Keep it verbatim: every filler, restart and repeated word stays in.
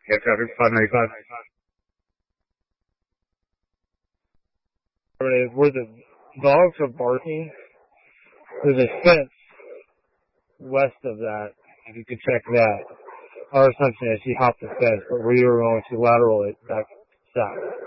Yeah, traffic five ninety-five. Where the dogs are barking, there's a fence west of that. If you could check that. Our assumption is she hopped the fence, but we were going to lateral it back south.